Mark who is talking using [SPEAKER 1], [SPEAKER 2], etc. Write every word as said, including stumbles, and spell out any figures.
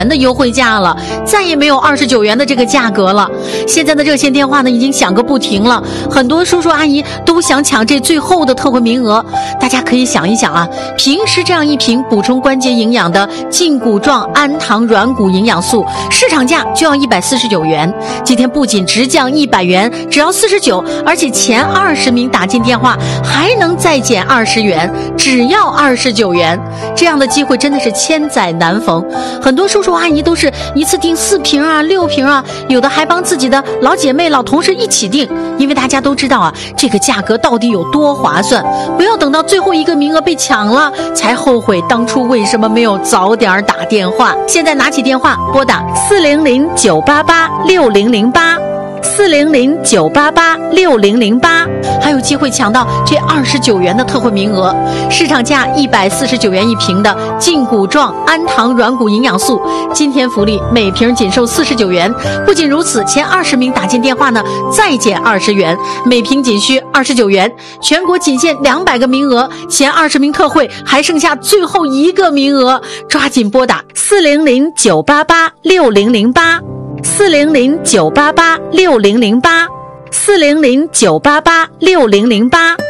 [SPEAKER 1] 的优惠价了，再也没有二十九元的这个价格了。现在的热线电话呢已经响个不停了，很多叔叔阿姨都想抢这最后的特惠名额。大家可以想一想啊，平时这样一瓶补充关节营养的胫骨状氨糖软骨营养素，市场价就要一百四十九元，今天不仅直降一百元，只要四十九，而且前二十名打进电话还能再减二十元，只要二十九元。这样的机会真的是千载难逢，很多叔叔阿姨都是一次订四瓶啊六瓶啊，有的还帮自己的老姐妹老同事一起订，因为大家都知道啊，这个价格到底有多划算，不要等到最后一个名额被抢了才后悔当初为什么没有早点打电话。现在拿起电话拨打四零零九八八六零零八四零零九八八六零零八，还有机会抢到这二十九元的特惠名额。市场价一百四十九元一瓶的胫骨状氨糖软骨营养素，今天福利每瓶仅售四十九元。不仅如此，前二十名打进电话呢再减二十元，每瓶仅需二十九元。全国仅限两百个名额，前二十名特惠还剩下最后一个名额，抓紧拨打四零零九八八六零零八四零零九八八六零零八四零零九八八六零零八。